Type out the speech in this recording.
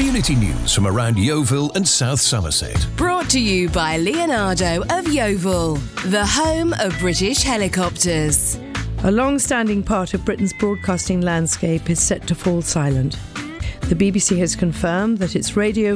Community news from around Yeovil and South Somerset. Brought to you by Leonardo of Yeovil, the home of British helicopters. A long-standing part of Britain's broadcasting landscape is set to fall silent. The BBC has confirmed that its radio